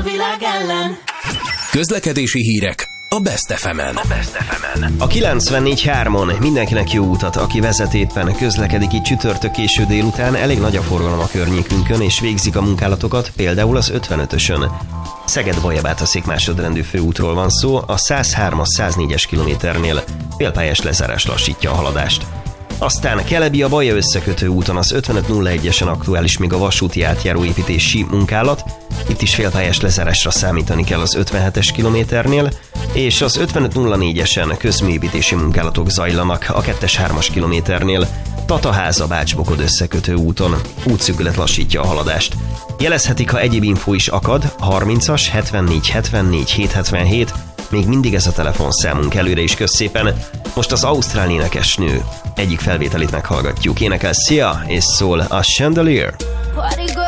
világ ellen. Közlekedési hírek a Best FM-en. A 94.3-on mindenkinek jó utat, aki vezet éppen közlekedik itt csütörtök késő délután, elég nagy a forgalom a környékünkön, és végzik a munkálatokat, például az 55-ösön. Szeged-Bajabátaszék másodrendű főútról van szó, a 103-as 104-es kilométernél félpályás lezárás lassítja a haladást. Aztán Kelebbi a Baja összekötő úton az 5501-esen aktuális még a vasúti átjáróépítési munkálat, itt is félpályás lezárásra számítani kell az 57-es kilométernél, és az 5504-esen közműépítési munkálatok zajlanak a 2-3-as kilométernél, Tataháza Bács-Bokod összekötő úton, útszűkület lassítja a haladást. Jelezhetik, ha egyéb info is akad, 30-as 74 74 777, még mindig ez a telefonszámunk, előre is szépen. Most az ausztrál énekesnő egyik felvételét meghallgatjuk. Énekel Sia és szól a Chandelier. Party